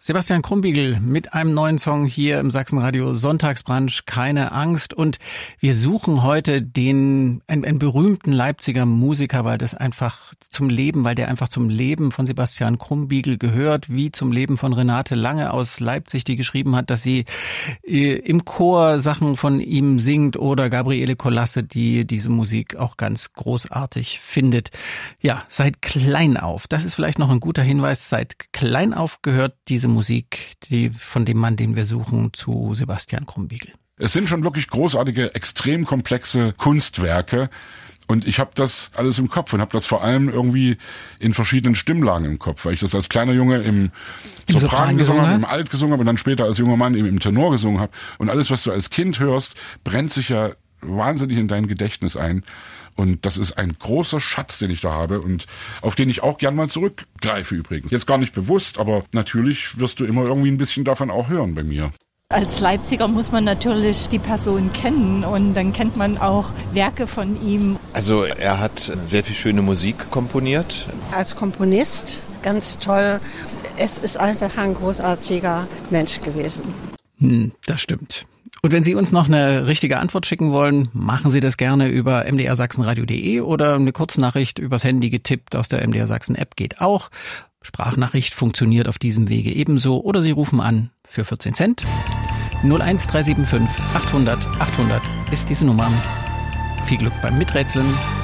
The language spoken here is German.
Sebastian Krumbiegel mit einem neuen Song hier im Sachsenradio Sonntagsbrunch, keine Angst. Und wir suchen heute einen berühmten Leipziger Musiker, weil der einfach zum Leben von Sebastian Krumbiegel gehört, wie zum Leben von Renate Lange aus Leipzig, die geschrieben hat, dass sie im Chor Sachen von ihm singt, oder Gabriele Colasse, die diese Musik auch ganz großartig findet. Ja, seit klein auf, das ist vielleicht noch ein guter Hinweis, seit klein auf gehört diese Musik, von dem Mann, den wir suchen, zu Sebastian Krumbiegel. Es sind schon wirklich großartige, extrem komplexe Kunstwerke. Und ich habe das alles im Kopf und habe das vor allem irgendwie in verschiedenen Stimmlagen im Kopf, weil ich das als kleiner Junge im Sopran gesungen habe, im Alt gesungen habe und dann später als junger Mann eben im Tenor gesungen habe. Und alles, was du als Kind hörst, brennt sich ja wahnsinnig in dein Gedächtnis ein. Und das ist ein großer Schatz, den ich da habe und auf den ich auch gern mal zurückgreife übrigens. Jetzt gar nicht bewusst, aber natürlich wirst du immer irgendwie ein bisschen davon auch hören bei mir. Als Leipziger muss man natürlich die Person kennen und dann kennt man auch Werke von ihm. Also er hat sehr viel schöne Musik komponiert. Als Komponist ganz toll. Es ist einfach ein großartiger Mensch gewesen. Das stimmt. Und wenn Sie uns noch eine richtige Antwort schicken wollen, machen Sie das gerne über mdrsachsenradio.de oder eine Kurznachricht übers Handy getippt aus der MDR Sachsen App geht auch. Sprachnachricht funktioniert auf diesem Wege ebenso. Oder Sie rufen an für 14 Cent. 01375 800 800 ist diese Nummer. Viel Glück beim Miträtseln.